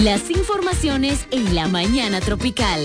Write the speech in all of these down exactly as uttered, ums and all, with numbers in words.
Las informaciones en la mañana tropical.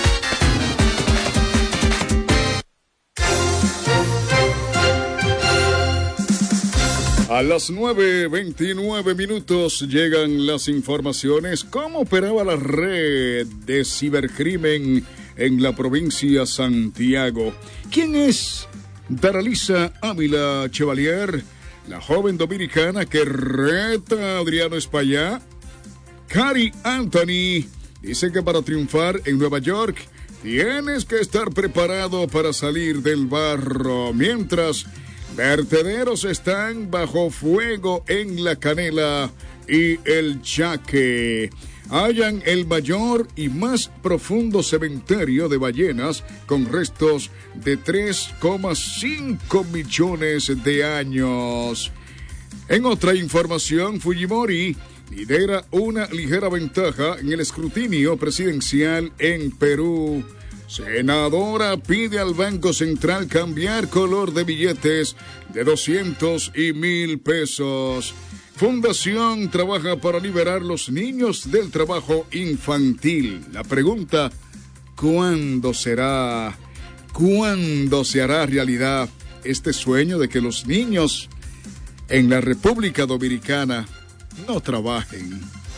A las nueve veintinueve minutos llegan las informaciones. ¿Cómo operaba la red de cibercrimen en la provincia Santiago? ¿Quién es Daralisa Ávila Chevalier, la joven dominicana que reta a Adriano Espaillá? Cari Anthony dice que para triunfar en Nueva York tienes que estar preparado para salir del barro. Mientras, vertederos están bajo fuego en La Canela y El Chaque. Hallan el mayor y más profundo cementerio de ballenas con restos de tres coma cinco millones de años. En otra información, Fujimori lidera una ligera ventaja en el escrutinio presidencial en Perú. Senadora pide al Banco Central cambiar color de billetes de doscientos y mil pesos. Fundación trabaja para liberar los niños del trabajo infantil. La pregunta, ¿cuándo será? ¿Cuándo se hará realidad este sueño de que los niños en la República Dominicana no trabajen?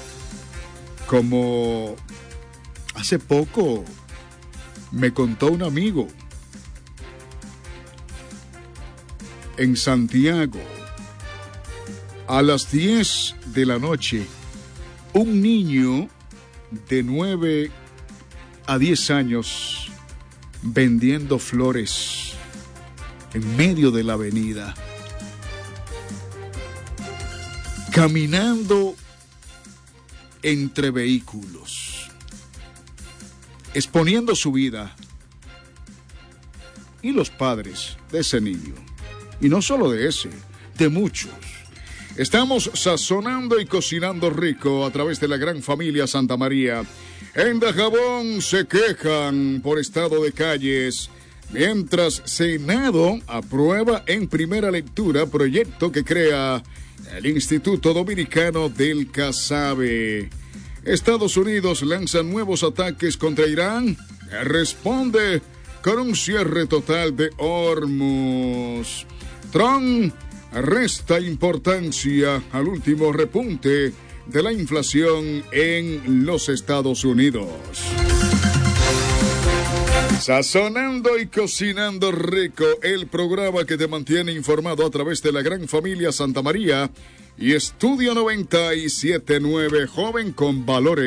Como hace poco me contó un amigo en Santiago, a las diez de la noche, un niño de nueve a diez años vendiendo flores en medio de la avenida, caminando entre vehículos, exponiendo su vida, y los padres de ese niño, y no solo de ese, de muchos. Estamos sazonando y cocinando rico a través de la gran familia Santa María. En Dajabón se quejan por estado de calles, mientras Senado aprueba en primera lectura proyecto que crea el Instituto Dominicano del Casabe. Estados Unidos lanza nuevos ataques contra Irán. Responde con un cierre total de Hormuz. Trump resta importancia al último repunte de la inflación en los Estados Unidos. Sazonando y cocinando rico, el programa que te mantiene informado a través de la gran familia Santa María y Estudio noventa y siete punto nueve, joven con valores.